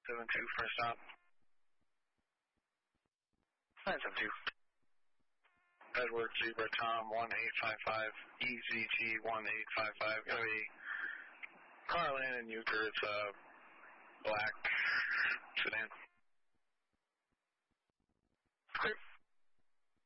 972 for a stop. 972. Edward Zebra Tom 1855 EZT 1855. Gonna be Carlin and Euchre. It's a black sedan.